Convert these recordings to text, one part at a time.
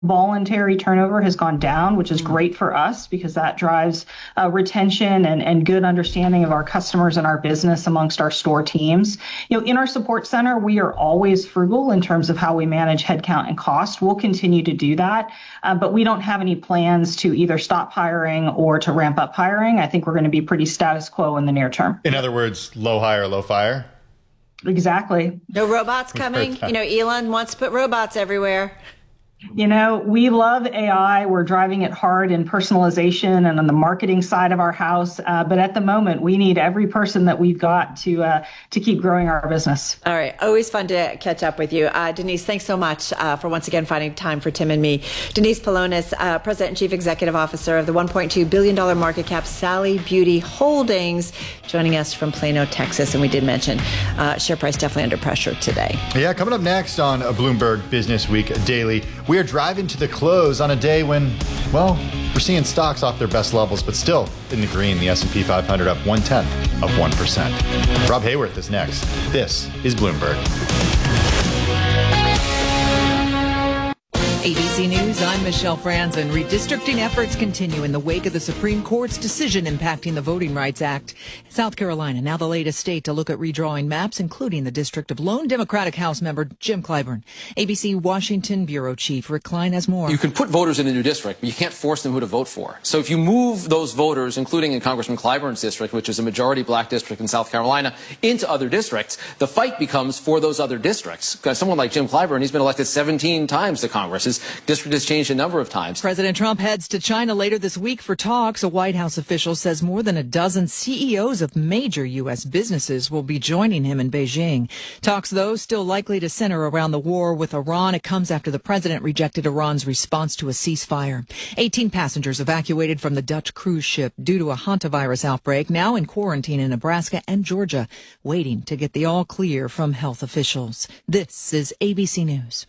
voluntary turnover has gone down, which is great for us because that drives retention and good understanding of our customers and our business amongst our store teams. In our support center, we are always frugal in terms of how we manage headcount and cost. We'll continue to do that, but we don't have any plans to either stop hiring or to ramp up hiring. I think we're going to be pretty status quo in the near term. In other words, low hire, low fire? Exactly. No robots coming. Elon wants to put robots everywhere. We love AI. We're driving it hard in personalization and on the marketing side of our house. But at the moment, we need every person that we've got to keep growing our business. All right. Always fun to catch up with you. Denise, thanks so much for once again finding time for Tim and me. Denise Paulonis, President and Chief Executive Officer of the $1.2 billion market cap Sally Beauty Holdings, joining us from Plano, Texas. And we did mention share price definitely under pressure today. Yeah, coming up next on a Bloomberg Business Week Daily, we are driving to the close on a day when, well, we're seeing stocks off their best levels, but still in the green. The S&P 500 up 0.1%. Rob Hayworth is next. This is Bloomberg. ABC News, I'm Michelle Franzen. Redistricting efforts continue in the wake of the Supreme Court's decision impacting the Voting Rights Act. South Carolina, now the latest state to look at redrawing maps, including the district of lone Democratic House member Jim Clyburn. ABC Washington Bureau Chief Rick Klein has more. You can put voters in a new district, but you can't force them who to vote for. So if you move those voters, including in Congressman Clyburn's district, which is a majority black district in South Carolina, into other districts, the fight becomes for those other districts. Because someone like Jim Clyburn, he's been elected 17 times to Congress. His district has changed a number of times. President Trump heads to China later this week for talks. A White House official says more than a dozen CEOs of major U.S. businesses will be joining him in Beijing. Talks, though, still likely to center around the war with Iran. It comes after the president rejected Iran's response to a ceasefire. 18 passengers evacuated from the Dutch cruise ship due to a hantavirus outbreak, now in quarantine in Nebraska and Georgia, waiting to get the all clear from health officials. This is ABC News.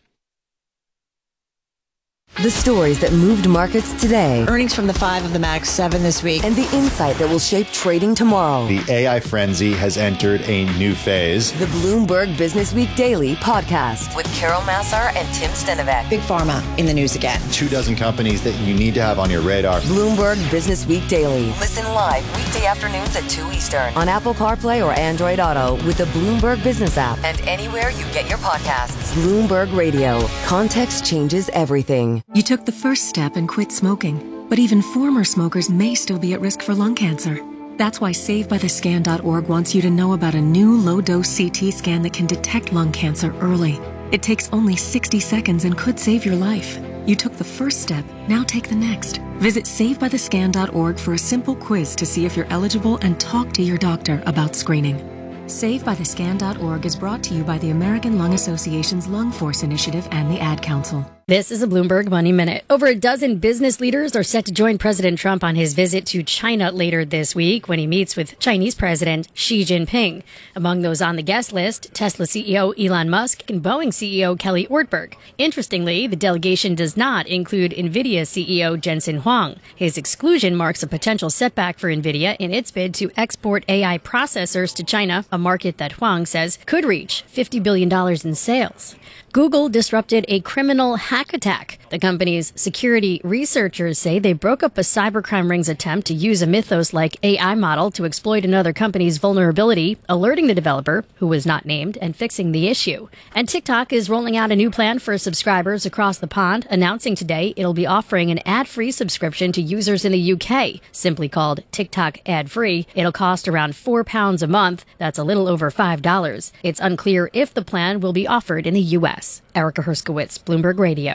The stories that moved markets today. Earnings from the 5 of the Max 7 this week. And the insight that will shape trading tomorrow. The AI frenzy has entered a new phase. The Bloomberg Business Week Daily podcast with Carol Massar and Tim Stenovec. Big Pharma in the news again. 24 companies that you need to have on your radar. Bloomberg Business Week Daily. Listen live weekday afternoons at 2 Eastern on Apple CarPlay or Android Auto with the Bloomberg Business app and anywhere you get your podcasts. Bloomberg Radio. Context changes everything. You took the first step and quit smoking, but even former smokers may still be at risk for lung cancer. That's why SaveByTheScan.org wants you to know about a new low-dose CT scan that can detect lung cancer early. It takes only 60 seconds and could save your life. You took the first step, now take the next. Visit SaveByTheScan.org for a simple quiz to see if you're eligible and talk to your doctor about screening. SaveByTheScan.org is brought to you by the American Lung Association's Lung Force Initiative and the Ad Council. This is a Bloomberg Money Minute. Over a dozen business leaders are set to join President Trump on his visit to China later this week when he meets with Chinese President Xi Jinping. Among those on the guest list, Tesla CEO Elon Musk and Boeing CEO Kelly Ortberg. Interestingly, the delegation does not include NVIDIA CEO Jensen Huang. His exclusion marks a potential setback for NVIDIA in its bid to export AI processors to China, a market that Huang says could reach $50 billion in sales. Google disrupted a criminal hack attack. The company's security researchers say they broke up a cybercrime ring's attempt to use a Mythos-like AI model to exploit another company's vulnerability, alerting the developer, who was not named, and fixing the issue. And TikTok is rolling out a new plan for subscribers across the pond, announcing today it'll be offering an ad-free subscription to users in the UK, simply called TikTok ad-free. It'll cost around £4 a month. That's a little over $5. It's unclear if the plan will be offered in the U.S. Erica Herskowitz, Bloomberg Radio.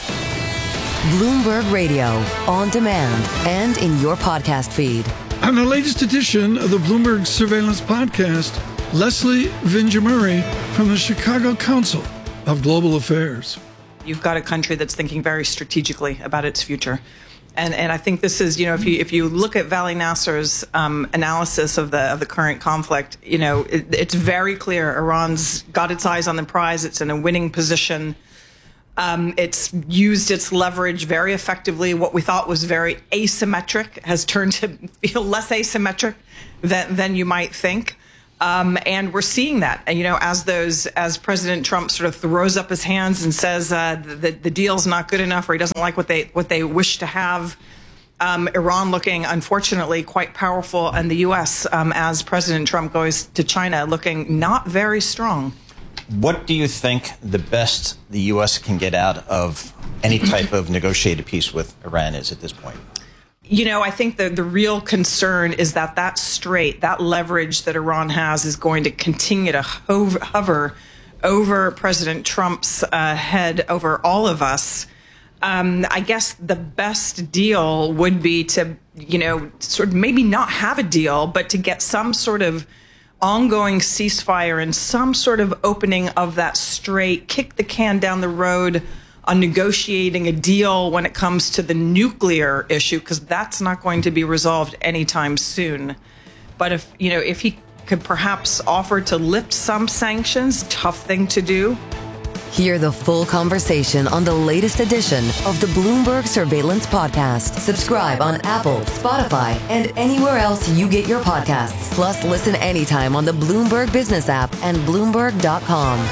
Bloomberg Radio, on demand and in your podcast feed. On the latest edition of the Bloomberg Surveillance Podcast, Leslie Vinjamuri from the Chicago Council of Global Affairs. You've got a country that's thinking very strategically about its future. And I think this is, if you look at Vali Nasser's analysis of the current conflict, it's very clear Iran's got its eyes on the prize. It's in a winning position. It's used its leverage very effectively. What we thought was very asymmetric has turned to feel less asymmetric than you might think. And we're seeing that, as President Trump sort of throws up his hands and says the deal's not good enough, or he doesn't like what they wish to have. Iran looking, unfortunately, quite powerful, and the U.S., as President Trump goes to China, looking not very strong. What do you think the best the U.S. can get out of any type of negotiated peace with Iran is at this point? I think the real concern is that strait, that leverage that Iran has, is going to continue to hover over President Trump's head, over all of us. I guess the best deal would be to, sort of maybe not have a deal, but to get some sort of ongoing ceasefire and some sort of opening of that strait, kick the can down the road on negotiating a deal when it comes to the nuclear issue, because that's not going to be resolved anytime soon. But if he could perhaps offer to lift some sanctions, tough thing to do. Hear the full conversation on the latest edition of the Bloomberg Surveillance Podcast. Subscribe on Apple, Spotify, and anywhere else you get your podcasts. Plus, listen anytime on the Bloomberg Business app and Bloomberg.com.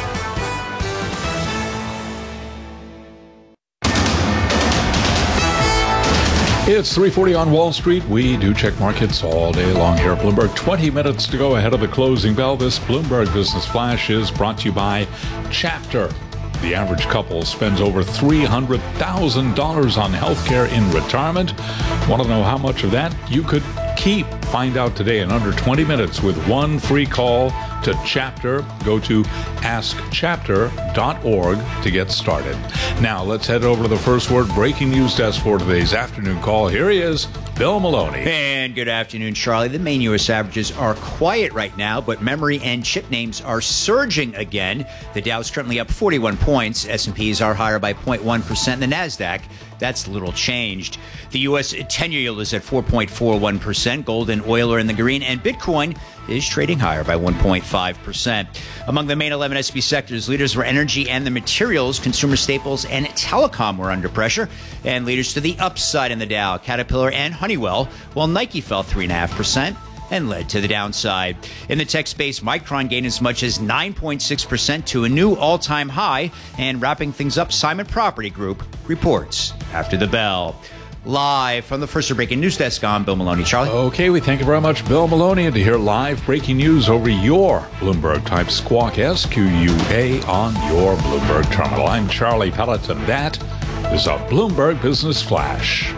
It's 3:40 on Wall Street. We do check markets all day long here at Bloomberg. 20 minutes to go ahead of the closing bell. This Bloomberg Business Flash is brought to you by Chapter. The average couple spends over $300,000 on healthcare in retirement. Want to know how much of that you could keep? Find out today in under 20 minutes with one free call to Chapter. Go to askchapter.org to get started. Now, let's head over to the First Word breaking news desk for today's afternoon call. Here he is, Bill Maloney. And good afternoon, Charlie. The main U.S. averages are quiet right now, but memory and chip names are surging again. The Dow is currently up 41 points. S&Ps are higher by 0.1%. The NASDAQ, that's little changed. The U.S. 10-year yield is at 4.41%. Gold and oil are in the green, and Bitcoin is trading higher by 1.5%. Among the main 11 S&P sectors, leaders were energy and the materials, consumer staples, and telecom were under pressure. And leaders to the upside in the Dow, Caterpillar and Honeywell, while Nike fell 3.5%. and led to the downside. In the tech space, Micron gained as much as 9.6% to a new all-time high. And wrapping things up, Simon Property Group reports after the bell. Live from the First Breaking News Desk, I'm Bill Maloney. Charlie? Okay, we thank you very much, Bill Maloney. And to hear live breaking news over your Bloomberg-type squawk, SQUA on your Bloomberg terminal. I'm Charlie Pelleton. That is a Bloomberg Business Flash.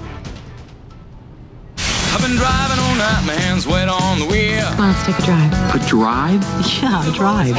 I've been driving all night, my hands wet on the wheel. Come on, let's take a drive. A drive? Yeah, a drive.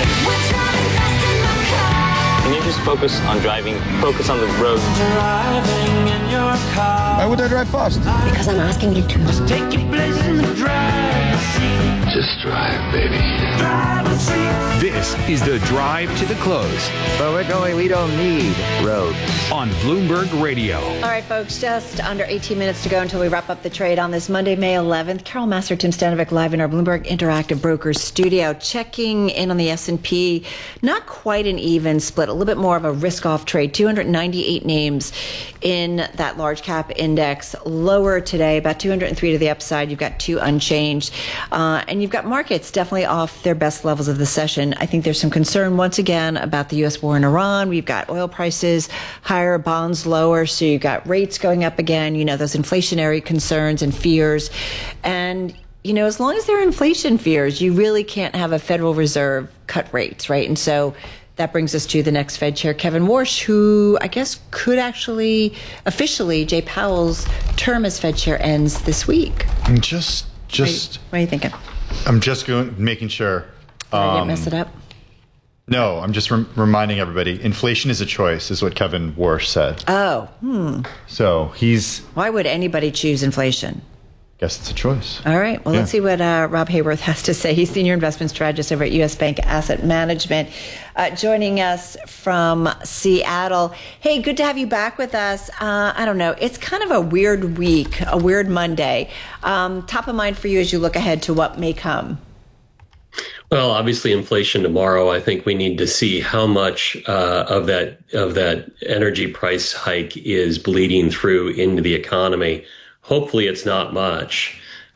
Can you just focus on driving? Focus on the road. Driving in your car. Why would I drive fast? Because I'm asking you to. Just take your place in the driver's seat. Just drive, baby. Driver's seat. This is the drive to the close. But we're going, we don't need roads. On Bloomberg Radio. All right, folks, just under 18 minutes to go until we wrap up the trade on this Monday, May 11th. Carol Massar, Tim Stanovic live in our Bloomberg Interactive Brokers studio, checking in on the S&P. Not quite an even split, a little bit more of a risk-off trade. 298 names in that large cap index. Lower today, about 203 to the upside. You've got 2 unchanged. And you've got markets definitely off their best levels of the session. I think there's some concern once again about the U.S. war in Iran. We've got oil prices higher, bonds lower. So you've got rates going up again, you know, those inflationary concerns and fears. And, you know, as long as there are inflation fears, you really can't have a Federal Reserve cut rates, right? And so that brings us to the next Fed Chair, Kevin Warsh, who I guess could actually officially, Jay Powell's term as Fed Chair ends this week. Just. What are you thinking? I'm just making sure. Did I mess it up? No, I'm just reminding everybody, inflation is a choice, is what Kevin Warsh said. Oh, So he's... Why would anybody choose inflation? Guess it's a choice. All right. Well, let's see what Rob Hayworth has to say. He's Senior Investment Strategist over at U.S. Bank Asset Management, joining us from Seattle. Hey, good to have you back with us. I don't know. It's kind of a weird week, a weird Monday. Top of mind for you as you look ahead to what may come. Well, obviously, inflation tomorrow. I think we need to see how much of that energy price hike is bleeding through into the economy. Hopefully, it's not much.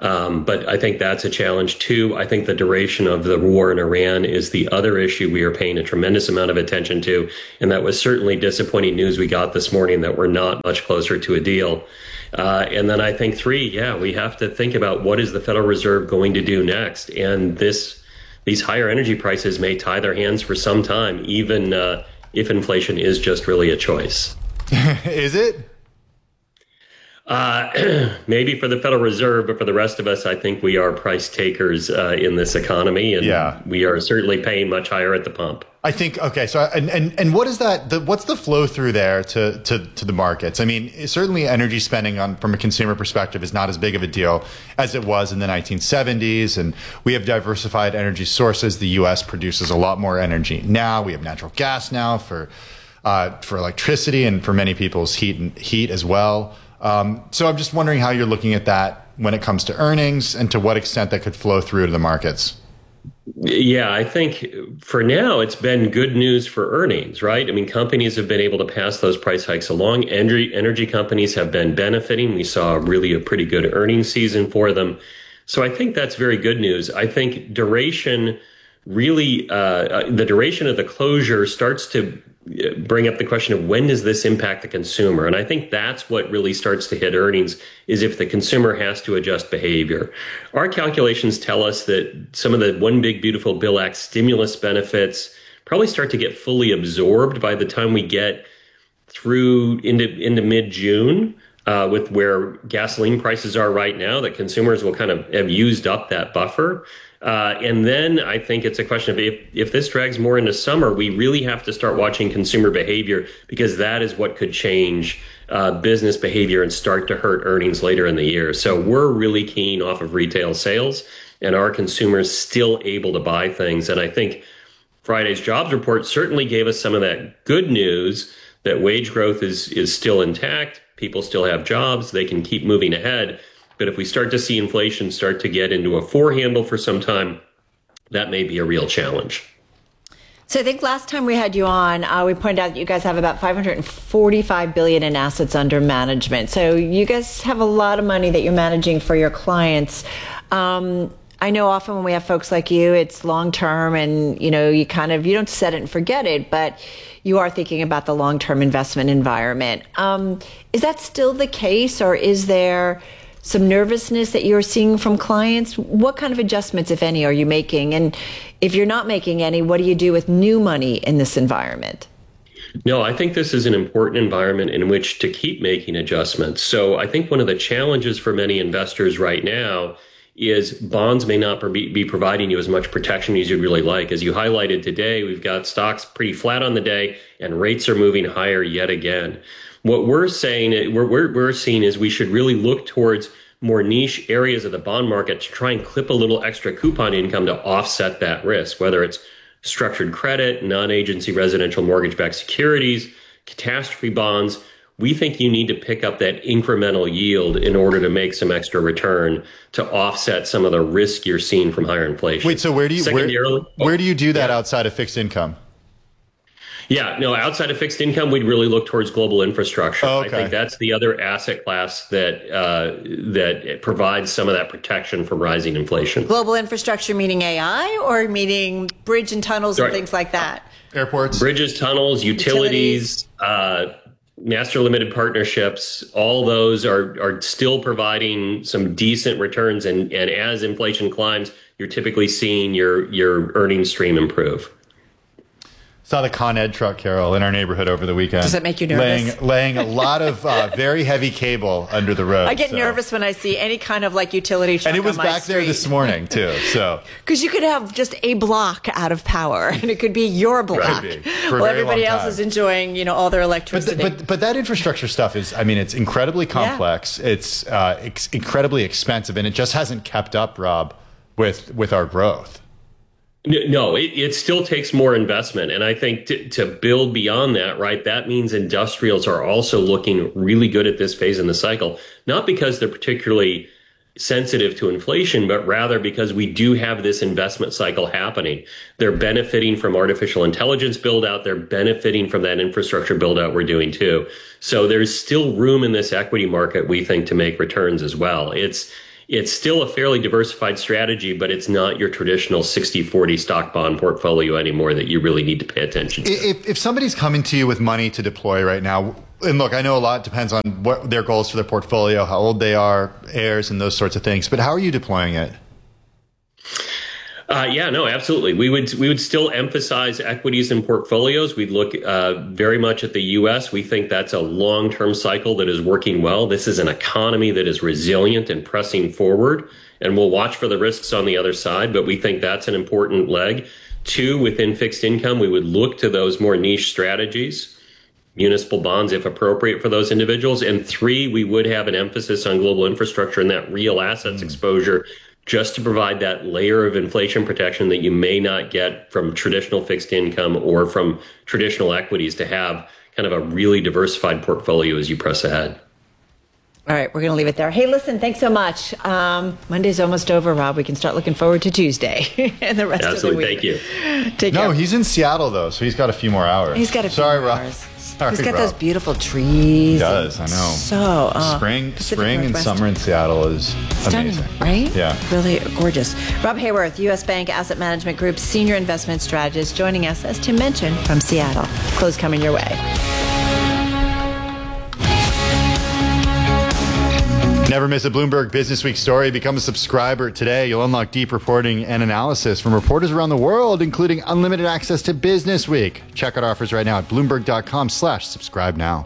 But I think that's a challenge too. I think the duration of the war in Iran is the other issue we are paying a tremendous amount of attention to. And that was certainly disappointing news we got this morning that we're not much closer to a deal. And then I think three, we have to think about what is the Federal Reserve going to do next. And these higher energy prices may tie their hands for some time, even if inflation is just really a choice. Is it? Maybe for the Federal Reserve, but for the rest of us, I think we are price takers in this economy, and we are certainly paying much higher at the pump. I think, okay, so and what is that? What's the flow through there to the markets? I mean, certainly energy spending from a consumer perspective is not as big of a deal as it was in the 1970s, and we have diversified energy sources. The U.S. produces a lot more energy now. We have natural gas now for electricity, and for many people's heat as well. So I'm just wondering how you're looking at that when it comes to earnings and to what extent that could flow through to the markets. Yeah, I think for now it's been good news for earnings, right? I mean, companies have been able to pass those price hikes along. Energy companies have been benefiting. We saw really a pretty good earnings season for them. So I think that's very good news. I think duration really, the duration of the closure starts to bring up the question of when does this impact the consumer? And I think that's what really starts to hit earnings, is if the consumer has to adjust behavior. Our calculations tell us that some of the One Big Beautiful Bill Act stimulus benefits probably start to get fully absorbed by the time we get through into mid-June. With where gasoline prices are right now, that consumers will kind of have used up that buffer. And then I think it's a question of if this drags more into summer, we really have to start watching consumer behavior, because that is what could change business behavior and start to hurt earnings later in the year. So we're really keen off of retail sales, and our consumers still able to buy things. And I think Friday's jobs report certainly gave us some of that good news that wage growth is still intact. People still have jobs. They can keep moving ahead. But if we start to see inflation start to get into a four handle for some time, that may be a real challenge. So I think last time we had you on, we pointed out that you guys have about $545 billion in assets under management. So you guys have a lot of money that you're managing for your clients. I know often when we have folks like you, it's long term, and you don't set it and forget it, but you are thinking about the long term investment environment. Is that still the case, or is there some nervousness that you're seeing from clients? What kind of adjustments, if any, are you making? And if you're not making any, what do you do with new money in this environment? No, I think this is an important environment in which to keep making adjustments. So I think one of the challenges for many investors right now is bonds may not be providing you as much protection as you'd really like. As you highlighted today, we've got stocks pretty flat on the day, and rates are moving higher yet again. What we're saying, we're seeing is we should really look towards more niche areas of the bond market to try and clip a little extra coupon income to offset that risk, whether it's structured credit, non-agency residential mortgage-backed securities, catastrophe bonds. We think you need to pick up that incremental yield in order to make some extra return to offset some of the risk you're seeing from higher inflation. Wait, so where do you do that outside of fixed income? Yeah, no, outside of fixed income, we'd really look towards global infrastructure. Oh, okay. I think that's the other asset class that provides some of that protection from rising inflation. Global infrastructure meaning AI, or meaning bridge and tunnels and things like that? Airports. Bridges, tunnels, utilities. Master limited partnerships, all those are still providing some decent returns. And as inflation climbs, you're typically seeing your earnings stream improve. Saw the Con Ed truck, Carol, in our neighborhood over the weekend. Does that make you nervous? Laying a lot of very heavy cable under the road. I get nervous when I see any kind of utility truck. And it was on my back street. there this morning too. So because you could have just a block out of power, and it could be your block. Well, everybody else is enjoying all their electricity. But that infrastructure stuff is, it's incredibly complex. Yeah. It's incredibly expensive, and it just hasn't kept up, Rob, with our growth. No, it still takes more investment. And I think to build beyond that, right, that means industrials are also looking really good at this phase in the cycle, not because they're particularly sensitive to inflation, but rather because we do have this investment cycle happening. They're benefiting from artificial intelligence build out. They're benefiting from that infrastructure build out we're doing too. So there's still room in this equity market, we think, to make returns as well. it's still a fairly diversified strategy, but it's not your traditional 60-40 stock bond portfolio anymore that you really need to pay attention to. If somebody's coming to you with money to deploy right now, and look, I know a lot depends on what their goals for their portfolio, how old they are, heirs, and those sorts of things, but how are you deploying it? Yeah, no, absolutely. We would still emphasize equities and portfolios. We'd look very much at the U.S. We think that's a long-term cycle that is working well. This is an economy that is resilient and pressing forward, and we'll watch for the risks on the other side, but we think that's an important leg. 2, within fixed income, we would look to those more niche strategies, municipal bonds if appropriate for those individuals. And 3, we would have an emphasis on global infrastructure and that real assets exposure, just to provide that layer of inflation protection that you may not get from traditional fixed income or from traditional equities, to have kind of a really diversified portfolio as you press ahead. All right, we're going to leave it there. Hey, listen, thanks so much. Monday's almost over, Rob. We can start looking forward to Tuesday and the rest Absolutely, of the week. Thank you. Take care. No, he's in Seattle, though, so he's got a few more hours. He's got a few more hours. Sorry, He's got Rob. those beautiful trees. He does, I know. So, spring and summer in Seattle is stunning, amazing. Right? Yeah. Really gorgeous. Rob Hayworth, U.S. Bank Asset Management Group Senior Investment Strategist, joining us, as Tim mentioned, from Seattle. Close coming your way. Never miss a Bloomberg Business Week story. Become a subscriber today. You'll unlock deep reporting and analysis from reporters around the world, including unlimited access to Business Week. Check out offers right now at Bloomberg.com/subscribe now.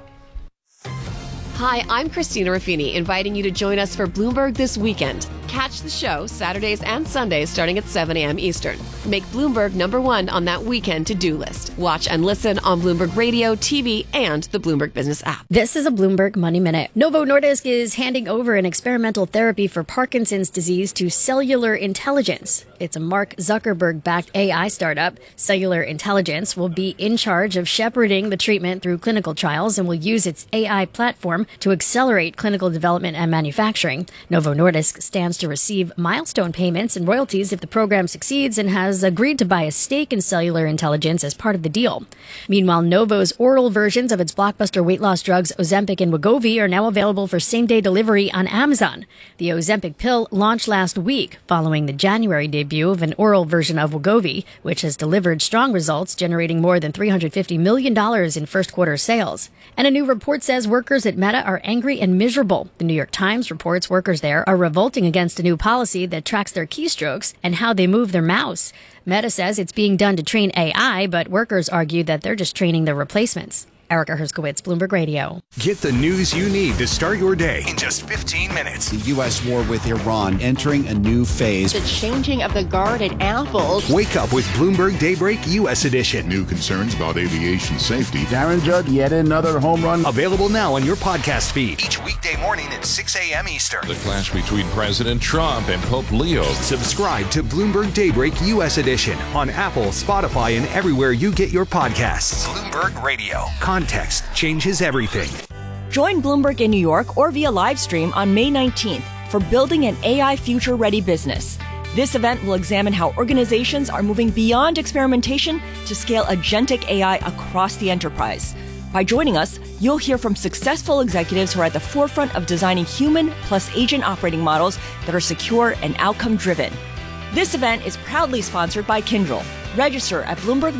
Hi, I'm Christina Ruffini, inviting you to join us for Bloomberg This Weekend. Catch the show Saturdays and Sundays starting at 7 a.m. Eastern. Make Bloomberg #1 on that weekend to-do list. Watch and listen on Bloomberg Radio, TV, and the Bloomberg Business app. This is a Bloomberg Money Minute. Novo Nordisk is handing over an experimental therapy for Parkinson's disease to Cellular Intelligence. It's a Mark Zuckerberg-backed AI startup. Cellular Intelligence will be in charge of shepherding the treatment through clinical trials and will use its AI platform to accelerate clinical development and manufacturing. Novo Nordisk stands to receive milestone payments and royalties if the program succeeds and has agreed to buy a stake in Cellular Intelligence as part of the deal. Meanwhile, Novo's oral versions of its blockbuster weight loss drugs Ozempic and Wegovy are now available for same-day delivery on Amazon. The Ozempic pill launched last week following the January debut of an oral version of Wegovy, which has delivered strong results, generating more than $350 million in first-quarter sales. And a new report says workers at Meta are angry and miserable. The New York Times reports workers there are revolting against a new policy that tracks their keystrokes and how they move their mouse. Meta says it's being done to train AI, but workers argue that they're just training their replacements. Erica Herskowitz, Bloomberg Radio. Get the news you need to start your day in just 15 minutes. The U.S. war with Iran entering a new phase. The changing of the guard at Apple. Wake up with Bloomberg Daybreak U.S. Edition. New concerns about aviation safety. Darren Judd, yet another home run. Available now on your podcast feed. Each weekday morning at 6 a.m. Eastern. The clash between President Trump and Pope Leo. Subscribe to Bloomberg Daybreak U.S. Edition on Apple, Spotify, and everywhere you get your podcasts. Bloomberg Radio. Context changes everything. Join Bloomberg in New York or via live stream on May 19th for Building an AI Future-Ready Business. This event will examine how organizations are moving beyond experimentation to scale agentic AI across the enterprise. By joining us, you'll hear from successful executives who are at the forefront of designing human plus agent operating models that are secure and outcome-driven. This event is proudly sponsored by Kyndryl. Register at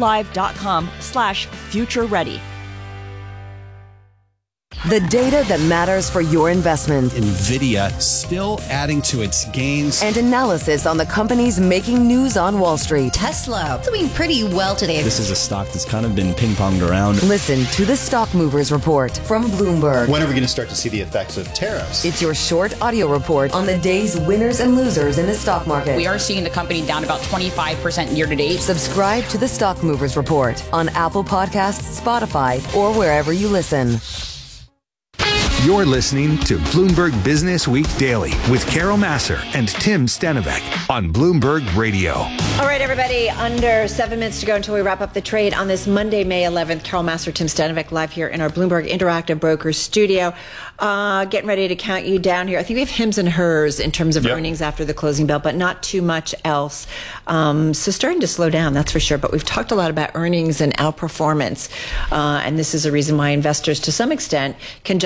BloombergLive.com/future-ready. The data that matters for your investment. NVIDIA still adding to its gains. And analysis on the companies making news on Wall Street. Tesla doing pretty well today. This is a stock that's kind of been ping-ponged around. Listen to the Stock Movers Report from Bloomberg. When are we going to start to see the effects of tariffs? It's your short audio report on the day's winners and losers in the stock market. We are seeing the company down about 25% year to date. Subscribe to the Stock Movers Report on Apple Podcasts, Spotify, or wherever you listen. You're listening to Bloomberg Business Week Daily with Carol Massar and Tim Stenovec on Bloomberg Radio. All right, everybody, under 7 minutes to go until we wrap up the trade on this Monday, May 11th. Carol Massar, Tim Stenovec, live here in our Bloomberg Interactive Brokers studio. Getting ready to count you down here. I think we have hims and hers in terms of earnings after the closing bell, but not too much else. So starting to slow down, that's for sure. But we've talked a lot about earnings and outperformance. And this is a reason why investors, to some extent, can justify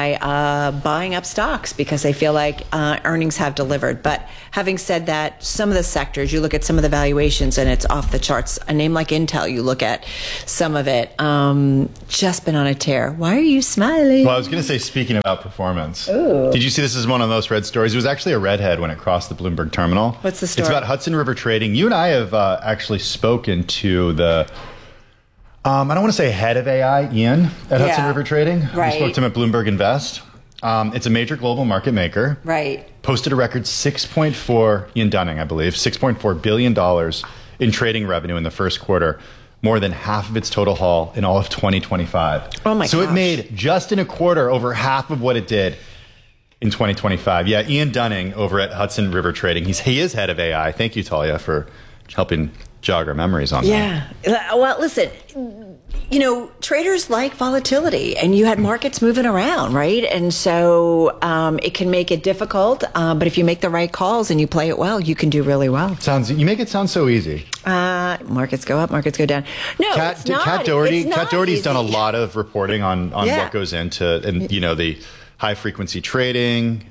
by buying up stocks because they feel like earnings have delivered. But having said that, some of the sectors, you look at some of the valuations and it's off the charts. A name like Intel, you look at some of it, just been on a tear. Why are you smiling? Well, I was going to say, speaking about performance, Ooh. Did you see this is one of those red stories? It was actually a redhead when it crossed the Bloomberg terminal. What's the story? It's about Hudson River Trading. You and I have actually spoken to the, I don't want to say head of AI, Ian, at Hudson River Trading. Right. We spoke to him at Bloomberg Invest. It's a major global market maker. Right. Posted a record Ian Dunning, I believe, $6.4 billion in trading revenue in the first quarter, more than half of its total haul in all of 2025. Oh my So gosh. it made just in a quarter over half of what it did in 2025. Yeah, Ian Dunning over at Hudson River Trading. He is head of AI. Thank you, Talia, for helping jog our memories on that. Yeah. Well, listen, traders like volatility, and you had markets moving around, right? And so it can make it difficult, but if you make the right calls and you play it well, you can do really well. You make it sound so easy. Markets go up, markets go down. No, it's not. Kat Doherty's easy. done a lot of reporting on Yeah. what goes into, and the high frequency trading,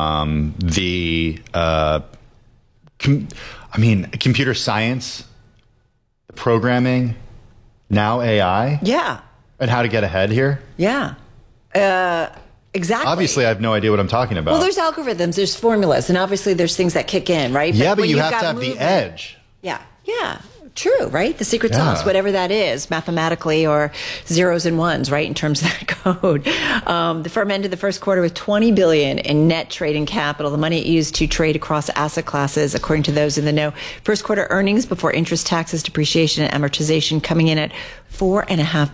computer science, programming, now AI. Yeah. And how to get ahead here. Yeah. Exactly. Obviously, I have no idea what I'm talking about. Well, there's algorithms, there's formulas, and obviously there's things that kick in, right? But when you you've have got to have the movement- edge. Yeah. True, right? The secret sauce, whatever that is, mathematically, or zeros and ones, right? In terms of that code. The firm ended the first quarter with $20 billion in net trading capital, the money it used to trade across asset classes, according to those in the know. First quarter earnings before interest, taxes, depreciation, and amortization coming in at $4.5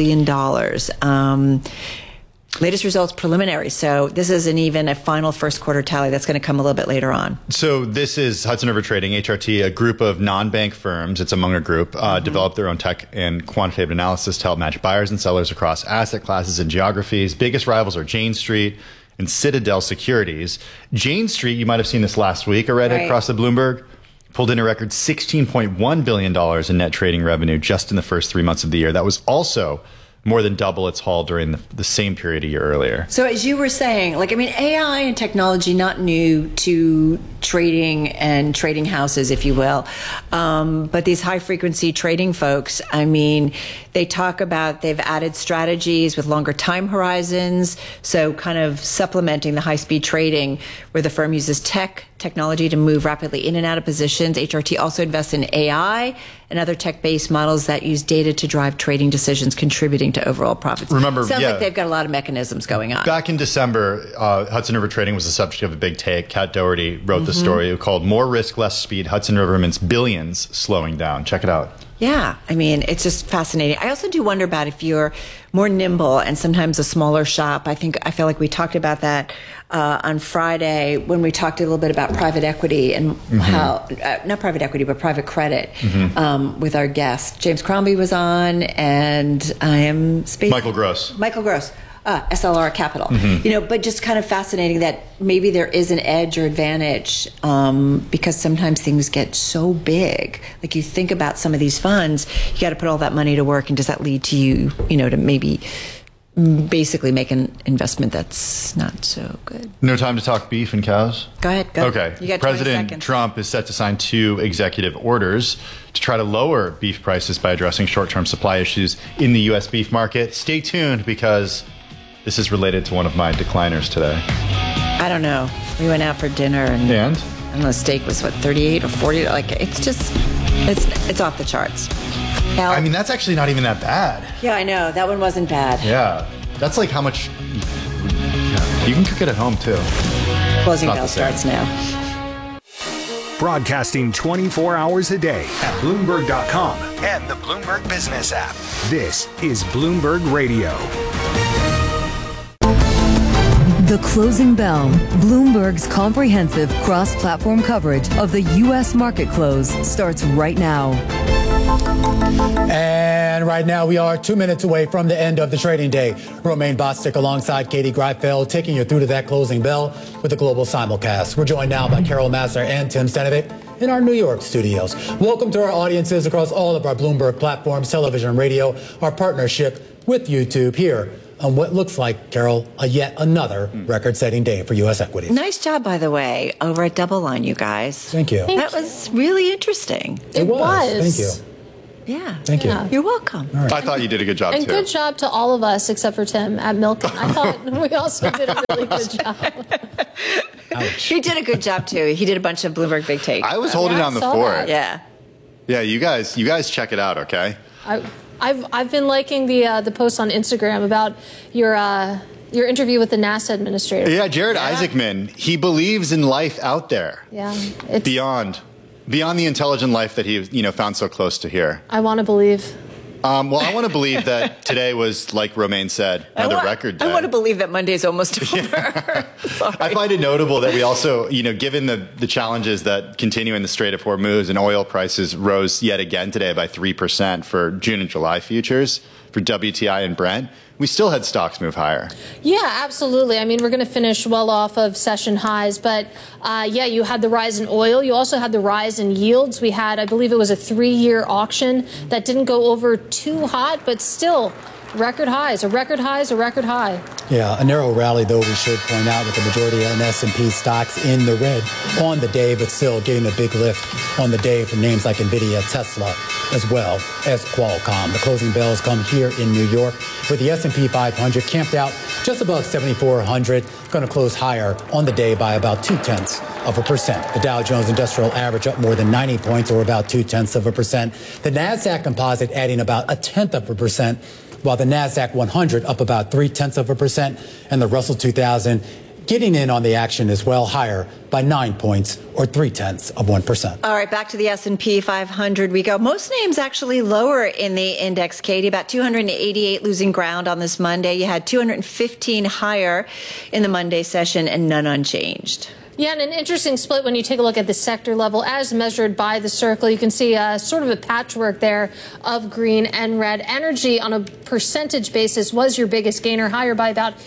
billion. Latest results preliminary. So this isn't even a final first quarter tally. That's going to come a little bit later on. So this is Hudson River Trading, HRT, a group of non-bank firms. It's a Munger Group, developed their own tech and quantitative analysis to help match buyers and sellers across asset classes and geographies. Biggest rivals are Jane Street and Citadel Securities. Jane Street, you might have seen this last week, a redhead across the Bloomberg, pulled in a record $16.1 billion in net trading revenue just in the first 3 months of the year. That was also more than double its haul during the same period a year earlier. So as you were saying, AI and technology, not new to trading and trading houses, if you will. But these high frequency trading folks, they talk about they've added strategies with longer time horizons. So kind of supplementing the high speed trading where the firm uses technology to move rapidly in and out of positions. HRT also invests in AI and other tech-based models that use data to drive trading decisions, contributing to overall profits. Sounds like they've got a lot of mechanisms going on. Back in December, Hudson River Trading was the subject of a big take. Kat Doherty wrote the story called "More Risk, Less Speed. Hudson River Mints Billions Slowing Down." Check it out. Yeah, it's just fascinating. I also do wonder about if you're more nimble and sometimes a smaller shop. I feel like we talked about that on Friday when we talked a little bit about private equity and how, not private equity, but private credit with our guest. James Crombie was on, and I am Michael Gross. SLR Capital. But just kind of fascinating that maybe there is an edge or advantage because sometimes things get so big. Like you think about some of these funds, you got to put all that money to work, and does that lead to you, to maybe basically make an investment that's not so good? No time to talk beef and cows? Go ahead. Go. Okay. You got 20 President seconds. Trump is set to sign 2 executive orders to try to lower beef prices by addressing short-term supply issues in the U.S. beef market. Stay tuned because this is related to one of my decliners today. I don't know. We went out for dinner and the steak was 38 or 40. It's off the charts. That's actually not even that bad. Yeah, I know. That one wasn't bad. Yeah. That's like how much you can cook it at home too. Closing bell starts now. Broadcasting 24 hours a day at Bloomberg.com and the Bloomberg Business app. This is Bloomberg Radio. The Closing Bell, Bloomberg's comprehensive cross-platform coverage of the U.S. market close starts right now. And right now we are 2 minutes away from the end of the trading day. Romaine Bostick alongside Katie Greifeld taking you through to that closing bell with the global simulcast. We're joined now by Carol Massar and Tim Stanovic in our New York studios. Welcome to our audiences across all of our Bloomberg platforms, television and radio, our partnership with YouTube here on what looks like, Carol, yet another record-setting day for U.S. equities. Nice job, by the way, over at Double Line, you guys. Thank you. That was really interesting. It was. Thank you. Yeah. Thank you. You're welcome. Right. I thought you did a good job, and too. Good job to all of us except for Tim at Milken. I thought we also did a really good job. He did a good job, too. He did a bunch of Bloomberg Big Takes. I was holding on the fort. Yeah. Yeah, you guys check it out, okay? I've been liking the post on Instagram about your interview with the NASA administrator. Yeah, Jared Isaacman. He believes in life out there. Yeah, beyond the intelligent life that he found so close to here. I want to believe. Well, I want to believe that today was, like Romaine said, another record day. I want to believe that Monday's almost over. I find it notable that we also, given the challenges that continue in the Strait of Hormuz, and oil prices rose yet again today by 3% for June and July futures for WTI and Brent, we still had stocks move higher. Yeah, absolutely. I mean, we're going to finish well off of session highs, but you had the rise in oil. You also had the rise in yields. We had, I believe it was a 3-year auction that didn't go over too hot, but still record highs, a record high. Yeah, a narrow rally, though, we should point out, with the majority of S&P stocks in the red on the day, but still getting a big lift on the day from names like NVIDIA, Tesla, as well as Qualcomm. The closing bells come here in New York with the S&P 500 camped out just above 7,400, going to close higher on the day by about 0.2%. The Dow Jones Industrial Average up more than 90 points, or about 0.2%. The NASDAQ Composite adding about 0.1%, while the NASDAQ 100 up about 0.3%, and the Russell 2000 getting in on the action as well, higher by 9 points, or 0.3%. All right, back to the S&P 500 we go. Most names actually lower in the index, Katie. About 288 losing ground on this Monday. You had 215 higher in the Monday session and none unchanged. Yeah, and an interesting split when you take a look at the sector level as measured by the circle. You can see sort of a patchwork there of green and red. Energy on a percentage basis was your biggest gainer, higher by about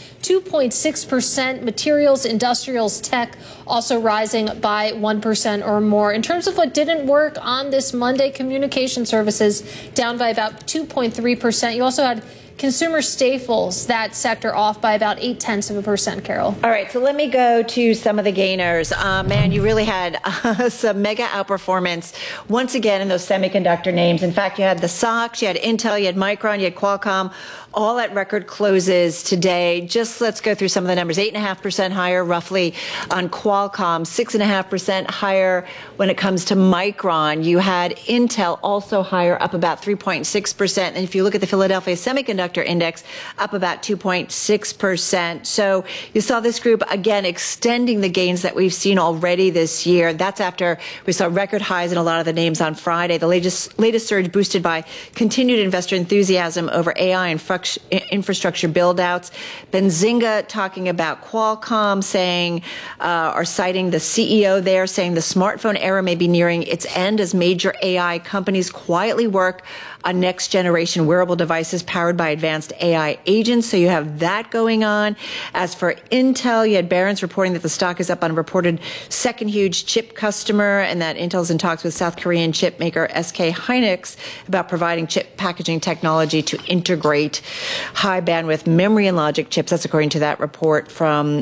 2.6%. Materials, industrials, tech also rising by 1% or more. In terms of what didn't work on this Monday, communication services down by about 2.3%. You also had consumer staples, that sector off by about 0.8%, Carol. All right, so let me go to some of the gainers. Man, you really had some mega outperformance once again in those semiconductor names. In fact, you had the SOX, you had Intel, you had Micron, you had Qualcomm, all at record closes today. Just let's go through some of the numbers. 8.5% higher roughly on Qualcomm, 6.5% higher when it comes to Micron. You had Intel also higher, up about 3.6%. And if you look at the Philadelphia Semiconductor Index, up about 2.6%. So you saw this group again extending the gains that we've seen already this year. That's after we saw record highs in a lot of the names on Friday. The latest surge boosted by continued investor enthusiasm over AI and infrastructure build-outs. Benzinga talking about Qualcomm, saying, or citing the CEO there, saying the smartphone era may be nearing its end as major AI companies quietly work on next-generation wearable devices powered by advanced AI agents. So you have that going on. As for Intel, you had Barron's reporting that the stock is up on a reported second huge chip customer, and that Intel's in talks with South Korean chip maker SK Hynix about providing chip packaging technology to integrate high bandwidth memory and logic chips. That's according to that report from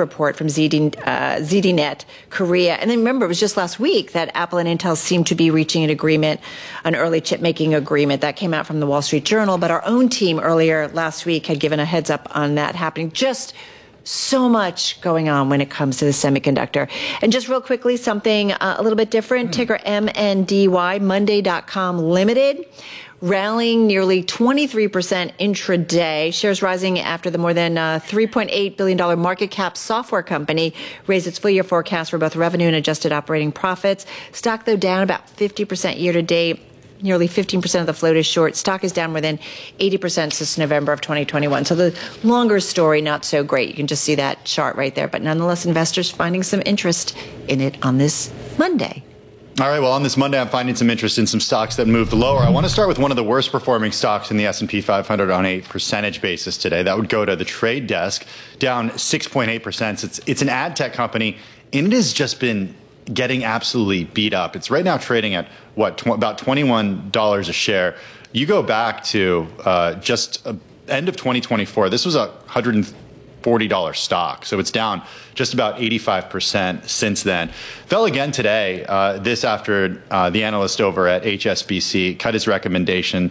ZDNet Korea. And then remember, it was just last week that Apple and Intel seemed to be reaching an early chip making agreement. That came out from the Wall Street Journal, but our own team earlier last week had given a heads up on that happening. Just so much going on when it comes to the semiconductor. And just real quickly, something a little bit different. Ticker MNDY, Monday.com Limited, rallying nearly 23% intraday. Shares rising after the more than $3.8 billion market cap software company raised its full year forecast for both revenue and adjusted operating profits. Stock, though, down about 50% year to date. Nearly 15% of the float is short. Stock is down more than 80% since November of 2021. So the longer story, not so great. You can just see that chart right there. But nonetheless, investors finding some interest in it on this Monday. All right, well, on this Monday, I'm finding some interest in some stocks that moved lower. I want to start with one of the worst performing stocks in the S&P 500 on a percentage basis today. That would go to the Trade Desk, down 6.8%. It's an ad tech company, and it has just been getting absolutely beat up. It's right now trading at, about $21 a share. You go back to just end of 2024, this was a $140 stock. So it's down just about 85% since then. Fell again today, this after the analyst over at HSBC cut his recommendation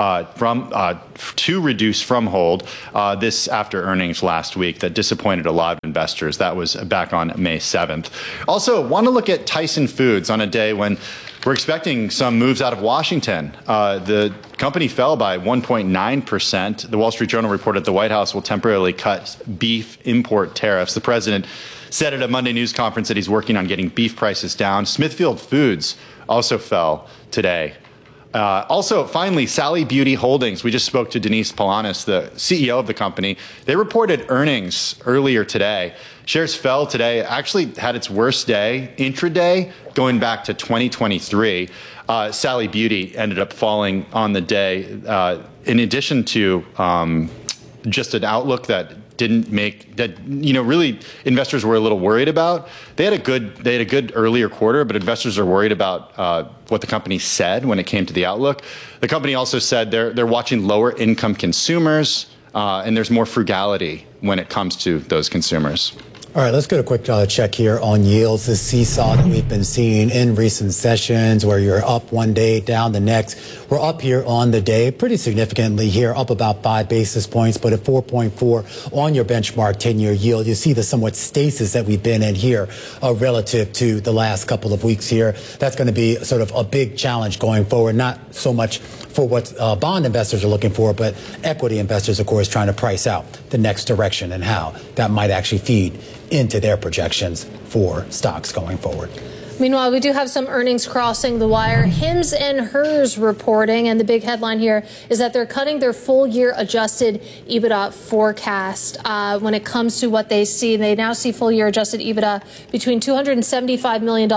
to reduce from hold this after earnings last week that disappointed a lot of investors. That was back on May 7th. Also, want to look at Tyson Foods on a day when we're expecting some moves out of Washington. The company fell by 1.9%. The Wall Street Journal reported the White House will temporarily cut beef import tariffs. The president said at a Monday news conference that he's working on getting beef prices down. Smithfield Foods also fell today. Also, finally, Sally Beauty Holdings. We just spoke to Denise Polanis, the CEO of the company. They reported earnings earlier today. Shares fell today, actually had its worst day intraday going back to 2023. Sally Beauty ended up falling on the day in addition to just an outlook that didn't make that, really investors were a little worried about. They had a good earlier quarter, but investors are worried about what the company said when it came to the outlook. The company also said they're watching lower income consumers and there's more frugality when it comes to those consumers. All right, let's get a quick check here on yields. The seesaw that we've been seeing in recent sessions where you're up one day, down the next. We're up here on the day pretty significantly here, up about 5 basis points, but at 4.4 on your benchmark 10-year yield. You see the somewhat stasis that we've been in here relative to the last couple of weeks here. That's going to be sort of a big challenge going forward, not so much for what bond investors are looking for, but equity investors, of course, trying to price out the next direction and how that might actually feed into their projections for stocks going forward. Meanwhile, we do have some earnings crossing the wire. Hims and Hers reporting, and the big headline here is that they're cutting their full-year adjusted EBITDA forecast when it comes to what they see. They now see full-year adjusted EBITDA between $275 million to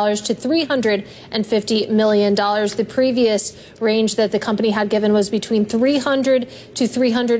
$350 million. The previous range that the company had given was between $300 to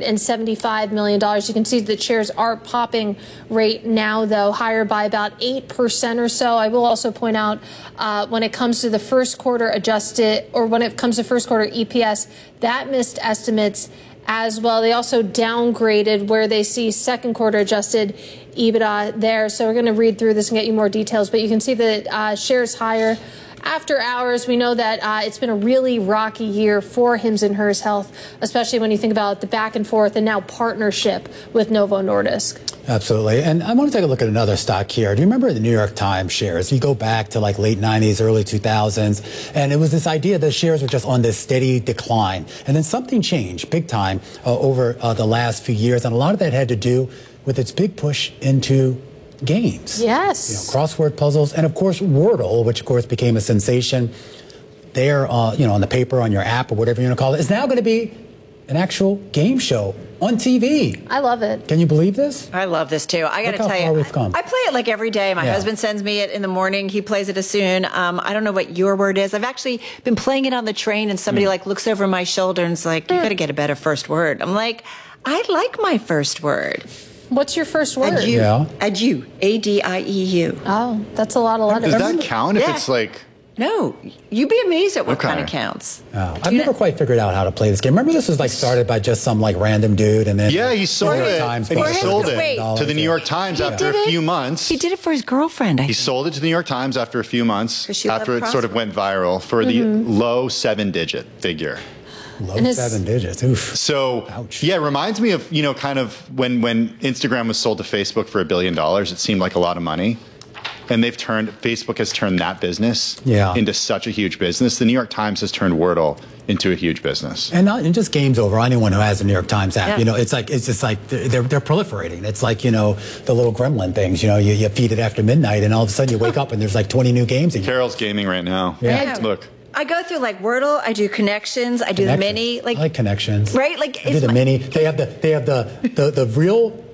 $375 million. You can see the shares are popping right now, though, higher by about 8% or so. I will also point out when it comes to the first quarter adjusted, or when it comes to first quarter EPS, that missed estimates as well. They also downgraded where they see second quarter adjusted EBITDA there. So we're going to read through this and get you more details, but you can see that shares higher. After hours, we know that it's been a really rocky year for Hims and Hers Health, especially when you think about the back and forth and now partnership with Novo Nordisk. Absolutely. And I want to take a look at another stock here. Do you remember the New York Times shares? You go back to like late 90s, early 2000s, and it was this idea that shares were just on this steady decline. And then something changed big time over the last few years. And a lot of that had to do with its big push into games. Yes. Crossword puzzles, and of course Wordle, which of course became a sensation there, on the paper, on your app, or whatever you want to call it, is now going to be an actual game show on TV. I love it. Can you believe this? I love this too. I got to tell how far you, we've come. I play it like every day. My husband sends me it in the morning. He plays it as soon. I don't know what your word is. I've actually been playing it on the train, and somebody looks over my shoulder and is like, "You got to get a better first word." I'm like, I like my first word. What's your first word? Adieu. Yeah. Adieu. A-D-I-E-U. Oh, that's a lot of letters. Does that count if it's like... No, you'd be amazed at what kind of counts. Oh, I've never quite figured out how to play this game. Remember, this was started by just some random dude, and then he sold it. Times and he sold it Wait. to the New York Times after a few months. He did it for his girlfriend. He sold it to the New York Times after a few months, after it sort of went viral for the low 7-digit figure. Low 7 digits. Oof. So, yeah, it reminds me of, kind of when Instagram was sold to Facebook for $1 billion, it seemed like a lot of money. And Facebook has turned that business into such a huge business. The New York Times has turned Wordle into a huge business. And not just games over. Anyone who has a New York Times app, it's just like they're proliferating. It's like, the little gremlin things, you feed it after midnight and all of a sudden you wake up and there's 20 new games. Carol's gaming right now. Yeah. Look. I go through Wordle, I do Connections, I do the Mini. I like Connections. Right? I do the Mini. They have the real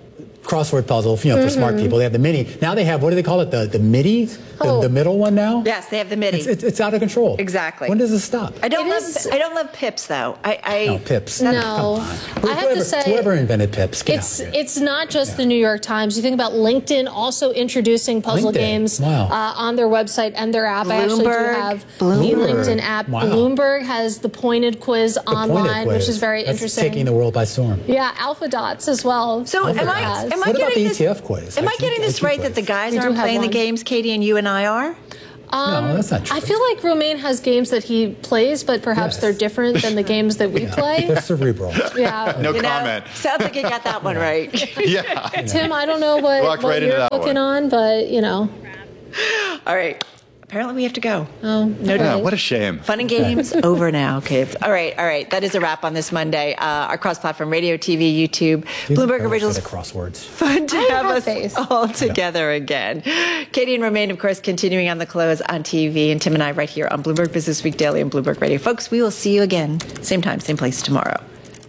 crossword puzzle, for smart people. They have the mini. Now they have, what do they call it? The MIDI? The middle one now? Yes, they have the MIDI. It's out of control. Exactly. When does it stop? I don't love Pips, though. No, Pips. No. I have to say, whoever invented Pips, it's not just the New York Times. You think about LinkedIn also introducing puzzle games on their website and their app. I actually do have the LinkedIn app. Wow. Bloomberg has the pointed quiz online, which is very interesting. Taking the world by storm. Yeah, Alpha Dots as well. So what about the ETF quiz? Am I getting this right that the guys aren't playing the games Katie and you and I are? No, that's not true. I feel like Romain has games that he plays, but perhaps they're different than the games that we play. They're cerebral. Yeah. No comment. Sounds like you got that one right. Yeah. Tim, I don't know what you're looking on, but All right. Apparently we have to go. Oh, no. Yeah, what a shame. Fun and games over now, kids. All right. That is a wrap on this Monday. Our cross-platform radio, TV, YouTube, Bloomberg Originals. The crosswords. Fun to have us all together again. Katie and Romain, of course, continuing on the close on TV, and Tim and I right here on Bloomberg Business Week Daily and Bloomberg Radio. Folks, we will see you again, same time, same place tomorrow.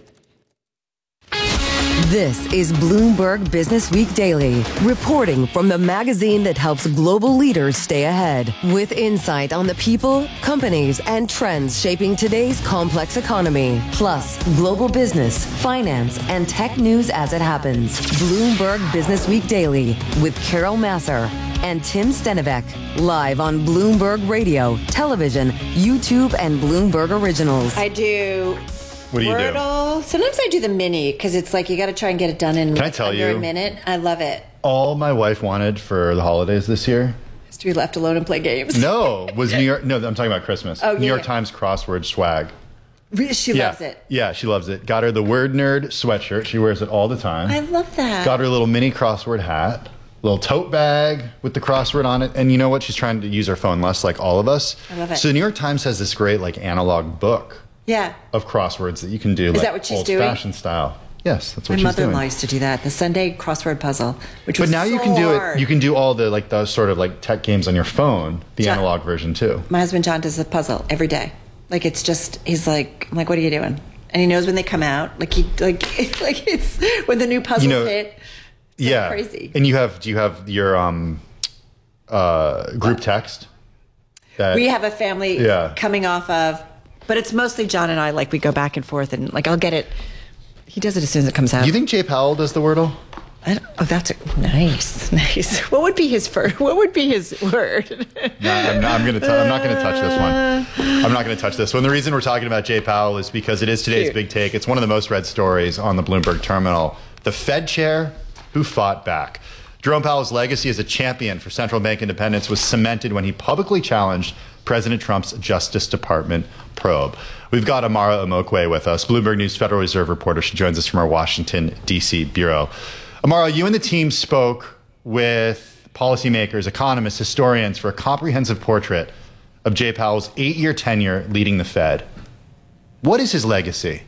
This is Bloomberg Business Week Daily, reporting from the magazine that helps global leaders stay ahead, with insight on the people, companies, and trends shaping today's complex economy, plus global business, finance, and tech news as it happens. Bloomberg Business Week Daily with Carol Massar and Tim Stenivek, live on Bloomberg Radio, television, YouTube, and Bloomberg Originals. I do. What do you Wordle. do? Sometimes I do the mini because it's like you got to try and get it done in under a minute. I love it. All my wife wanted for the holidays this year is to be left alone and play games. was New York. No, I'm talking about Christmas. Oh, New York Times crossword swag. She loves it. Yeah, she loves it. Got her the Word Nerd sweatshirt. She wears it all the time. I love that. Got her a little mini crossword hat. Little tote bag with the crossword on it. And you know what? She's trying to use her phone less, like all of us. I love it. So the New York Times has this great analog book. Yeah. Of crosswords that you can do. Is that what she's doing? Old-fashioned style. Yes, that's what she's doing. My mother-in-law used to do that, the Sunday crossword puzzle, which was But now you can do it. You can do all the sort of tech games on your phone, the analog version too. My husband John does the puzzle every day. He's like, I'm like, what are you doing? And he knows when they come out. It's when the new puzzles hit. Yeah, crazy. And do you have your group text? We have a family coming off of, but it's mostly John and I. We go back and forth, and I'll get it. He does it as soon as it comes out. Do you think Jay Powell does the Wordle? That's nice. What would be his word? No, I'm not going to touch this one. I'm not going to touch this one. The reason we're talking about Jay Powell is because it is today's big take. It's one of the most read stories on the Bloomberg terminal. The Fed chair who fought back. Jerome Powell's legacy as a champion for central bank independence was cemented when he publicly challenged President Trump's Justice Department probe. We've got Amara Omokwe with us, Bloomberg News Federal Reserve reporter. She joins us from our Washington, D.C. bureau. Amara, you and the team spoke with policymakers, economists, historians for a comprehensive portrait of Jay Powell's 8-year tenure leading the Fed. What is his legacy?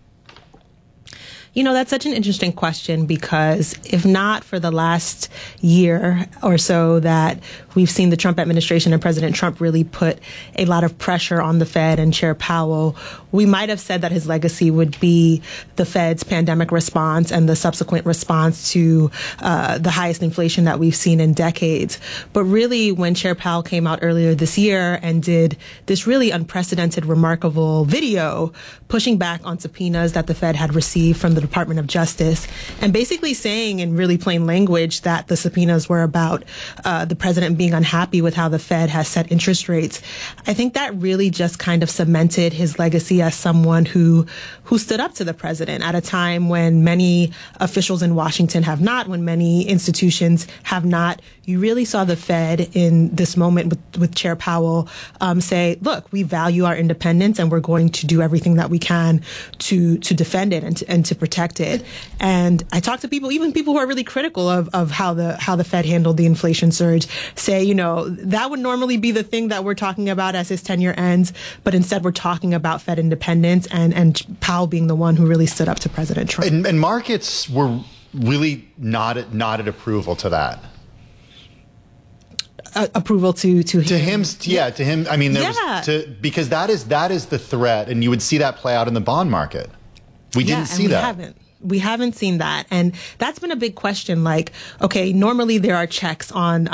That's such an interesting question because if not for the last year or so that we've seen the Trump administration and President Trump really put a lot of pressure on the Fed and Chair Powell, we might have said that his legacy would be the Fed's pandemic response and the subsequent response to the highest inflation that we've seen in decades. But really, when Chair Powell came out earlier this year and did this really unprecedented, remarkable video pushing back on subpoenas that the Fed had received from the Department of Justice and basically saying in really plain language that the subpoenas were about the president being unhappy with how the Fed has set interest rates, I think that really just kind of cemented his legacy as someone who stood up to the president at a time when many officials in Washington have not, when many institutions have not. You really saw the Fed in this moment with Chair Powell say, look, we value our independence and we're going to do everything that we can to defend it and to protect it. And I talked to people, even people who are really critical of how the Fed handled the inflation surge, say, that would normally be the thing that we're talking about as his tenure ends, but instead we're talking about Fed independence and Powell being the one who really stood up to President Trump. And markets were really nodded approval to that. Approval to him. To him. I mean, because that is the threat, and you would see that play out in the bond market. We didn't see that. We haven't seen that. And that's been a big question. Like, okay, normally there are checks on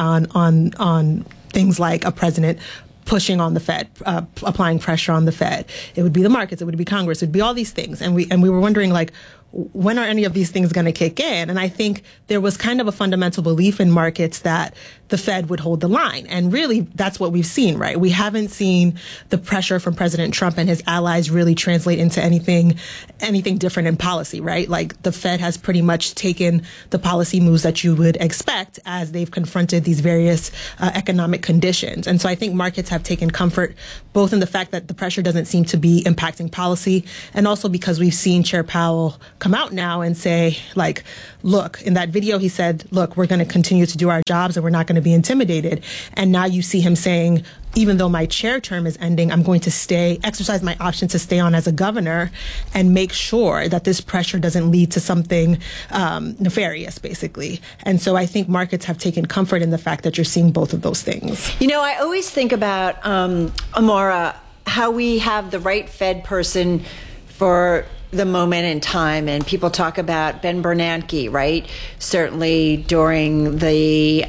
things like a president pushing on the Fed, applying pressure on the Fed. It would be the markets, it would be Congress, it would be all these things. And we were wondering, like, when are any of these things going to kick in? And I think there was kind of a fundamental belief in markets that the Fed would hold the line. And really, that's what we've seen, right? We haven't seen the pressure from President Trump and his allies really translate into anything different in policy, right? Like, the Fed has pretty much taken the policy moves that you would expect as they've confronted these various economic conditions. And so I think markets have taken comfort both in the fact that the pressure doesn't seem to be impacting policy, and also because we've seen Chair Powell come out now and say, like, look, in that video he said, look, we're going to continue to do our jobs and we're not going to be intimidated. And now you see him saying, even though my chair term is ending, I'm going to exercise my option to stay on as a governor and make sure that this pressure doesn't lead to something nefarious, basically. And so I think markets have taken comfort in the fact that you're seeing both of those things. You know, I always think about, Amara, how we have the right Fed person for the moment in time, and people talk about Ben Bernanke, right? Certainly during the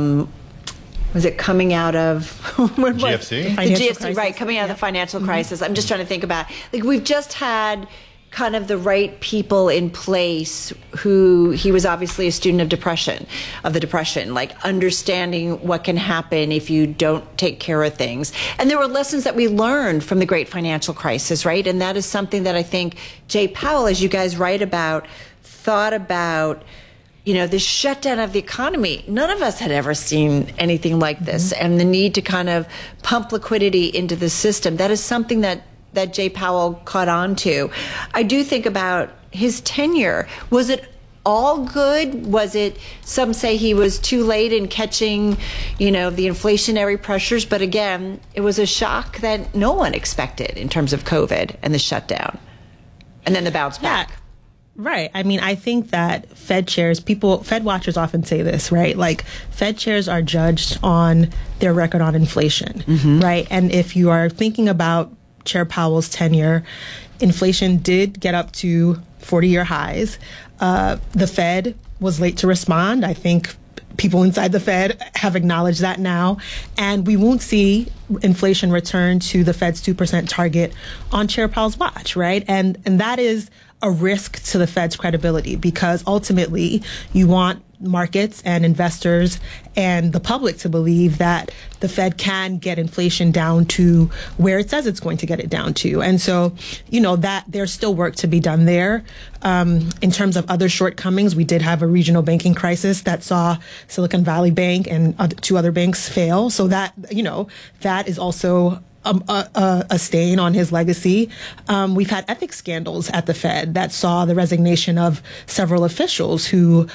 was it coming out of GFC? The GFC, right? Coming out of the financial crisis. I'm just trying to think about, like, we've just had kind of the right people in place who, he was obviously a student of the depression, like understanding what can happen if you don't take care of things. And there were lessons that we learned from the great financial crisis, right? And that is something that I think Jay Powell, as you guys write about, thought about, you know, the shutdown of the economy. None of us had ever seen anything like this. And the need to kind of pump liquidity into the system. That is something that Jay Powell caught on to. I do think about his tenure. Was it all good? Was it, some say he was too late in catching, you know, the inflationary pressures, but again, it was a shock that no one expected in terms of COVID and the shutdown. And then the bounce back. Right. I mean, I think that Fed watchers often say this, right? Like, Fed chairs are judged on their record on inflation, right? And if you are thinking about Chair Powell's tenure, inflation did get up to 40-year highs. The Fed was late to respond. I think people inside the Fed have acknowledged that now. And we won't see inflation return to the Fed's 2% target on Chair Powell's watch, right? And that is a risk to the Fed's credibility, because ultimately you want markets and investors and the public to believe that the Fed can get inflation down to where it says it's going to get it down to. And so, you know, that there's still work to be done there. In terms of other shortcomings, we did have a regional banking crisis that saw Silicon Valley Bank and two other banks fail. So that, you know, that is also a stain on his legacy. We've had ethics scandals at the Fed that saw the resignation of several officials who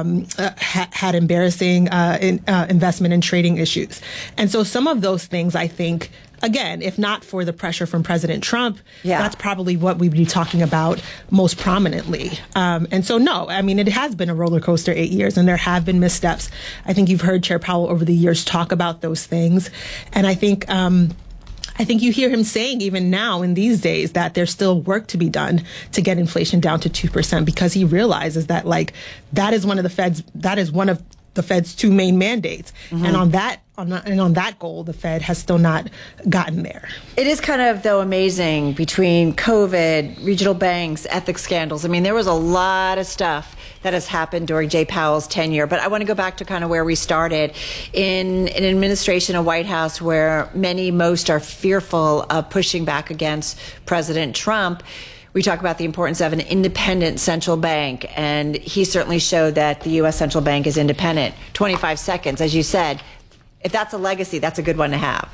had embarrassing investment and trading issues. And so some of those things, I think, again, if not for the pressure from President Trump, that's probably what we'd be talking about most prominently. And so, no, I mean, it has been a roller coaster 8 years, and there have been missteps. I think you've heard Chair Powell over the years talk about those things. And I think you hear him saying even now in these days that there's still work to be done to get inflation down to 2%, because he realizes that, like, that is one of the Fed's two main mandates. And on that goal, the Fed has still not gotten there. It is kind of, though, amazing between COVID, regional banks, ethics scandals. I mean, there was a lot of stuff that has happened during Jay Powell's tenure. But I want to go back to kind of where we started in an administration, a White House where most are fearful of pushing back against President Trump. We talk about the importance of an independent central bank, and he certainly showed that the U.S. central bank is independent. 25 seconds, as you said. If that's a legacy, that's a good one to have.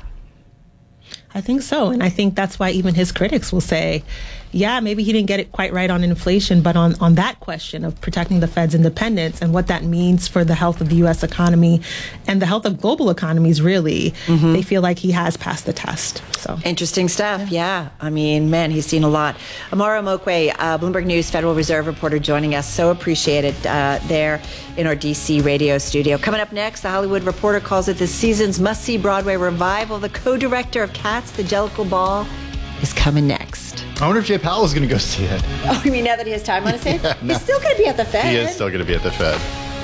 I think so. And I think that's why even his critics will say, yeah, maybe he didn't get it quite right on inflation, but on that question of protecting the Fed's independence and what that means for the health of the U.S. economy and the health of global economies, really, they feel like he has passed the test. So interesting stuff. Yeah. I mean, man, he's seen a lot. Amara Omokwe, Bloomberg News Federal Reserve reporter, joining us. So appreciated there in our D.C. radio studio. Coming up next, The Hollywood Reporter calls it this season's must-see Broadway revival. The co-director of Cats, the Jellicle Ball, is coming next. I wonder if Jay Powell is going to go see it. Oh, you mean now that he has time on his hands? Yeah, no. He's still going to be at the Fed. He is still going to be at the Fed.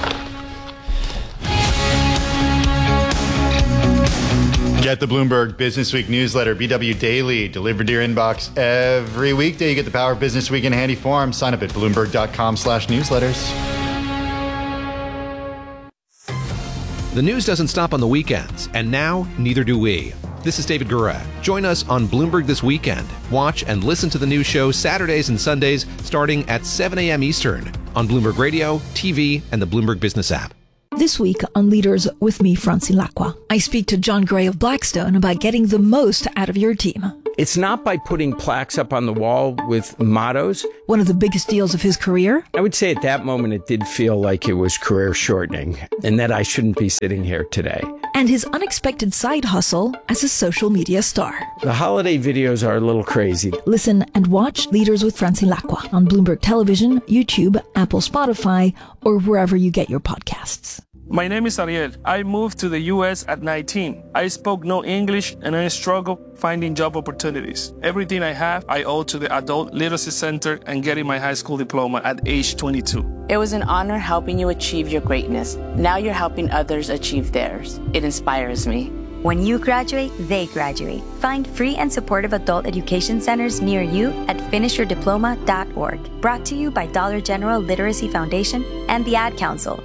Get the Bloomberg Business Week newsletter, BW Daily, delivered to your inbox every weekday. You get the Power of Business Week in handy form. Sign up at Bloomberg.com/newsletters. The news doesn't stop on the weekends, and now neither do we. This is David Gura. Join us on Bloomberg This Weekend. Watch and listen to the news show Saturdays and Sundays starting at 7 a.m. Eastern on Bloomberg Radio, TV, and the Bloomberg Business app. This week on Leaders with me, Francine Lacqua, I speak to John Gray of Blackstone about getting the most out of your team. It's not by putting plaques up on the wall with mottos. One of the biggest deals of his career? I would say at that moment it did feel like it was career shortening and that I shouldn't be sitting here today. And his unexpected side hustle as a social media star. The holiday videos are a little crazy. Listen and watch Leaders with Francine Lacqua on Bloomberg Television, YouTube, Apple, Spotify, or wherever you get your podcasts. My name is Ariel. I moved to the U.S. at 19. I spoke no English and I struggled finding job opportunities. Everything I have, I owe to the Adult Literacy Center and getting my high school diploma at age 22. It was an honor helping you achieve your greatness. Now you're helping others achieve theirs. It inspires me. When you graduate, they graduate. Find free and supportive adult education centers near you at finishyourdiploma.org. Brought to you by Dollar General Literacy Foundation and the Ad Council.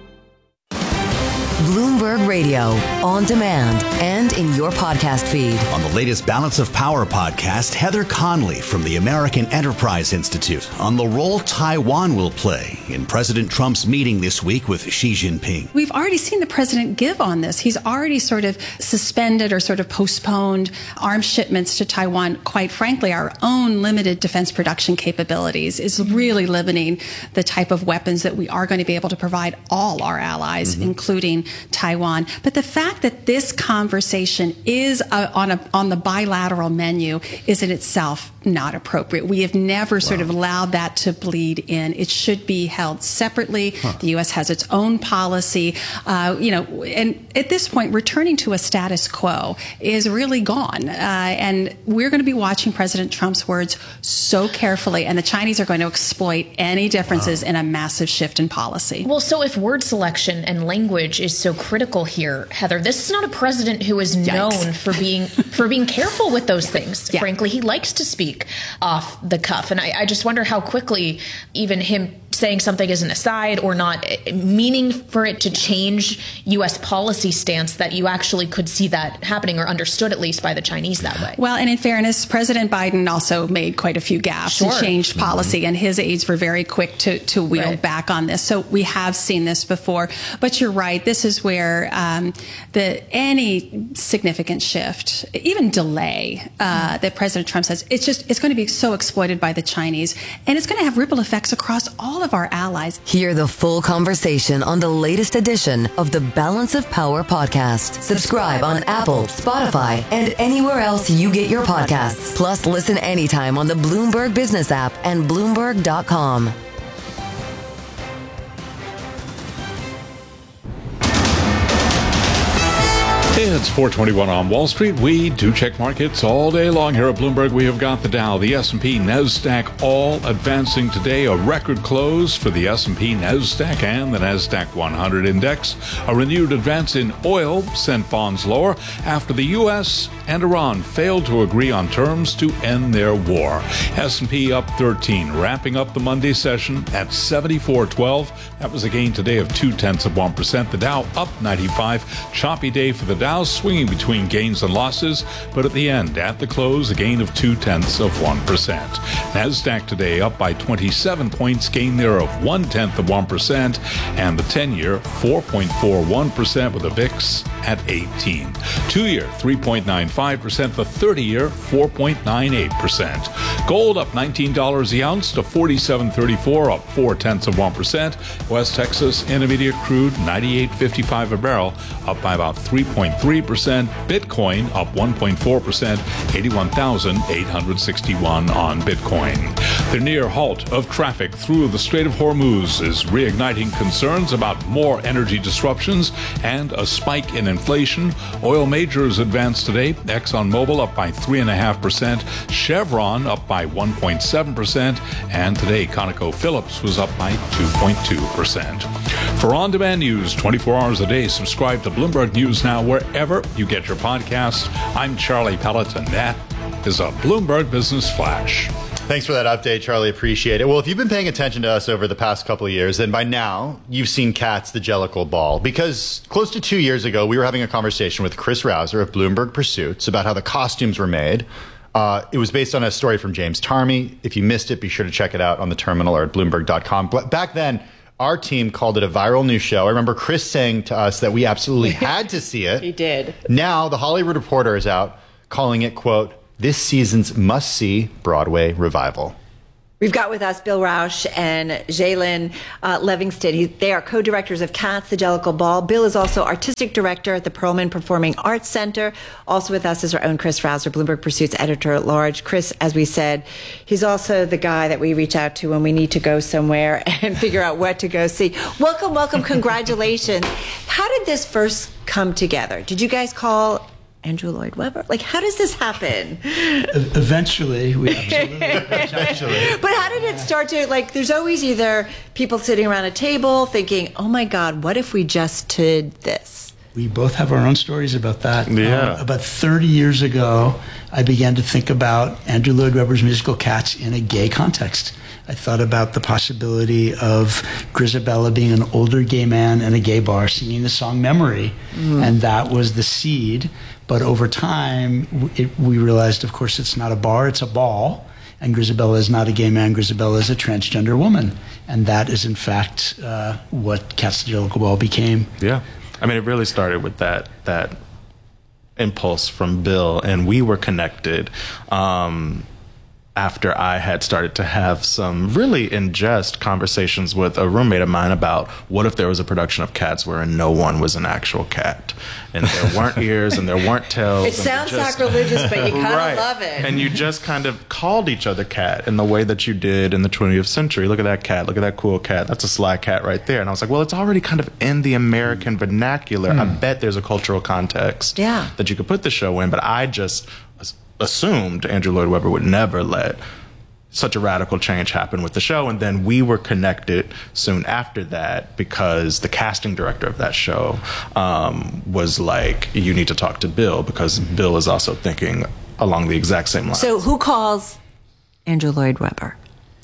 Bloomberg Radio, on demand and in your podcast feed. On the latest Balance of Power podcast, Heather Conley from the American Enterprise Institute on the role Taiwan will play in President Trump's meeting this week with Xi Jinping. We've already seen the president give on this. He's already sort of suspended or sort of postponed arms shipments to Taiwan. Quite frankly, our own limited defense production capabilities is really limiting the type of weapons that we are going to be able to provide all our allies, including Taiwan. But the fact that this conversation is on the bilateral menu is in itself not appropriate. We have never sort of allowed that to bleed in. It should be held separately. The U.S. has its own policy, and at this point, returning to a status quo is really gone. And we're going to be watching President Trump's words so carefully, and the Chinese are going to exploit any differences in a massive shift in policy. Well, so if word selection and language is so critical here, Heather, this is not a president who is known for being careful with those things. Yeah. Frankly, he likes to speak off the cuff. And I just wonder how quickly even him saying something as an aside or not meaning for it to change U.S. policy stance, that you actually could see that happening, or understood at least by the Chinese that way. Well, and in fairness, President Biden also made quite a few gaffes and changed policy, and his aides were very quick to wheel back on this. So we have seen this before. But you're right. This is where any significant shift, even delay that President Trump says, it's going to be so exploited by the Chinese, and it's going to have ripple effects across all of our allies. Hear the full conversation on the latest edition of the Balance of Power podcast. Subscribe on Apple, Spotify, and anywhere else you get your podcasts. Plus, listen anytime on the Bloomberg Business app and Bloomberg.com. It's 4:21 on Wall Street. We do check markets all day long here at Bloomberg. We have got the Dow, the S&P, NASDAQ all advancing today. A record close for the S&P, NASDAQ, and the NASDAQ 100 index. A renewed advance in oil sent bonds lower after the U.S. and Iran failed to agree on terms to end their war. S&P up 13, wrapping up the Monday session at 74.12. That was a gain today of 0.2%. The Dow up 95. Choppy day for the Dow, swinging between gains and losses, but at the end, at the close, a gain of 0.2%. NASDAQ today up by 27 points, gain there of 0.1%, and the 10-year 4.41% with a VIX at 18. 2-year 3.95%, the 30-year 4.98%. Gold up $19 the ounce to $47.34, up 0.4%. West Texas Intermediate crude 98.55 a barrel, up by about 3.3%. 1.3%. Bitcoin up 1.4%, 81,861 on Bitcoin. The near halt of traffic through the Strait of Hormuz is reigniting concerns about more energy disruptions and a spike in inflation. Oil majors advanced today. ExxonMobil up by 3.5%, Chevron up by 1.7%, and today ConocoPhillips was up by 2.2%. For on-demand news 24 hours a day, subscribe to Bloomberg News Now wherever you get your podcasts. I'm Charlie Pelleton. That is a Bloomberg Business Flash. Thanks for that update, Charlie. Appreciate it. Well, if you've been paying attention to us over the past couple of years, then by now you've seen Cats, the Jellicle Ball. Because close to 2 years ago, we were having a conversation with Chris Rouser of Bloomberg Pursuits about how the costumes were made. It was based on a story from James Tarmy. If you missed it, be sure to check it out on the terminal or at Bloomberg.com. But back then, our team called it a viral news show. I remember Chris saying to us that we absolutely had to see it. He did. Now, The Hollywood Reporter is out calling it, quote, this season's must-see Broadway revival. We've got with us Bill Rausch and Jalen Livingston. They are co-directors of Cats, the Jellicle Ball. Bill is also artistic director at the Perlman Performing Arts Center. Also with us is our own Chris Rouser, Bloomberg Pursuits editor-at-large. Chris, as we said, he's also the guy that we reach out to when we need to go somewhere and figure out what to go see. Welcome, welcome, congratulations. How did this first come together? Did you guys call Andrew Lloyd Webber? Like, how does this happen? Eventually, we absolutely. But how did it start to, like, there's always either people sitting around a table thinking, oh my God, what if we just did this? We both have our own stories about that. Yeah. About 30 years ago, I began to think about Andrew Lloyd Webber's musical Cats in a gay context. I thought about the possibility of Grizabella being an older gay man in a gay bar singing the song Memory, and that was the seed. But over time, we realized, of course, it's not a bar, it's a ball. And Grizabella is not a gay man, Grizabella is a transgender woman. And that is, in fact, what Cats, the Jellicle Ball became. Yeah. I mean, it really started with that impulse from Bill, and we were connected after I had started to have some really in jest conversations with a roommate of mine about what if there was a production of Cats wherein no one was an actual cat, and there weren't ears and there weren't tails. It sounds sacrilegious, but you kind of love it. And you just kind of called each other cat in the way that you did in the 20th century. Look at that cat. Look at that cool cat. That's a sly cat right there. And I was like, well, it's already kind of in the American vernacular. I bet there's a cultural context that you could put the show in, but I just assumed Andrew Lloyd Webber would never let such a radical change happen with the show. And then we were connected soon after that because the casting director of that show was like, you need to talk to Bill, because Bill is also thinking along the exact same lines. So who calls Andrew Lloyd Webber?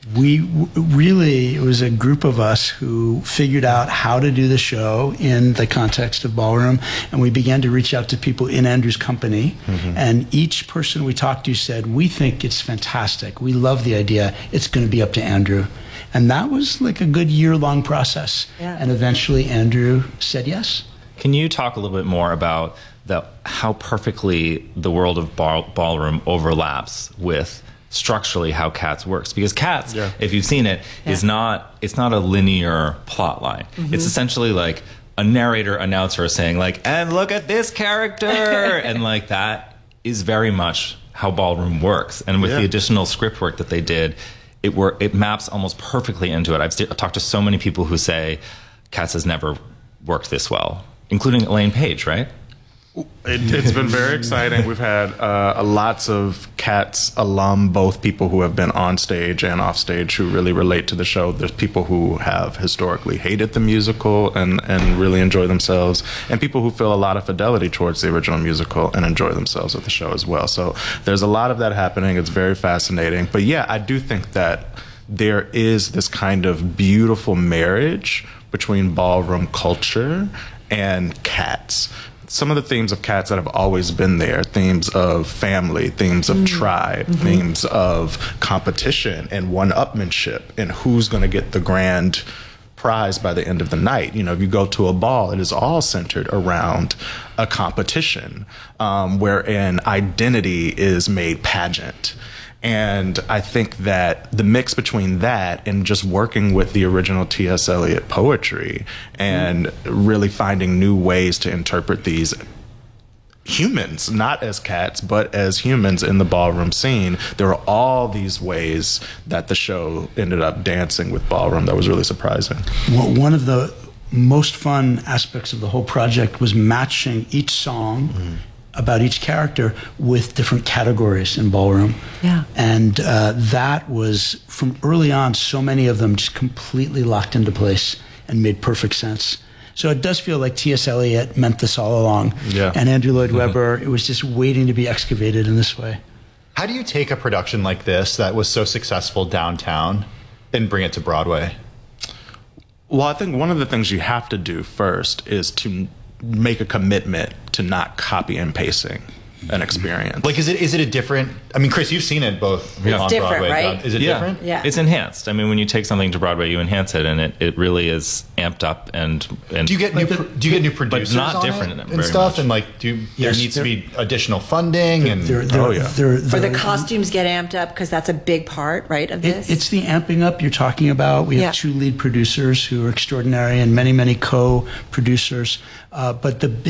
It was a group of us who figured out how to do the show in the context of ballroom, and we began to reach out to people in Andrew's company, and each person we talked to said, we think it's fantastic, we love the idea, it's going to be up to Andrew. And that was like a good year-long process, and eventually Andrew said yes. Can you talk a little bit more about how perfectly the world of ballroom overlaps with structurally how Cats works? Because Cats, if you've seen it, it's not a linear plot line. It's essentially like a narrator announcer saying like, and look at this character, and like that is very much how ballroom works. And with the additional script work that they did, it maps almost perfectly into it. I've talked to so many people who say Cats has never worked this well, including Elaine Page, right? It's been very exciting. We've had lots of Cats alum, both people who have been on stage and off stage, who really relate to the show. There's people who have historically hated the musical and really enjoy themselves, and people who feel a lot of fidelity towards the original musical and enjoy themselves with the show as well. So there's a lot of that happening. It's very fascinating. But yeah, I do think that there is this kind of beautiful marriage between ballroom culture and Cats. Some of the themes of Cats that have always been there, themes of family, themes of tribe, themes of competition and one-upmanship, and who's going to get the grand prize by the end of the night. You know, if you go to a ball, it is all centered around a competition, wherein identity is made pageant. And I think that the mix between that and just working with the original T.S. Eliot poetry and really finding new ways to interpret these humans, not as cats, but as humans in the ballroom scene. There were all these ways that the show ended up dancing with ballroom that was really surprising. Well, one of the most fun aspects of the whole project was matching each song about each character with different categories in ballroom. Yeah. And that was, from early on, so many of them just completely locked into place and made perfect sense. So it does feel like T.S. Eliot meant this all along. Yeah. And Andrew Lloyd Webber, it was just waiting to be excavated in this way. How do you take a production like this that was so successful downtown and bring it to Broadway? Well, I think one of the things you have to do first is to make a commitment to not copy and pasting an experience. Like, is it a different? I mean, Chris, you've seen it both on different, Broadway. right? Is it different? Yeah. It's enhanced. I mean, when you take something to Broadway, you enhance it, and it really is amped up. And do you get new producers, but not on different it very and stuff? much. And like, there needs to be additional funding and Or the costumes get amped up because that's a big part, right, of this? It's the amping up you're talking about. We have two lead producers who are extraordinary and many, many co-producers. But the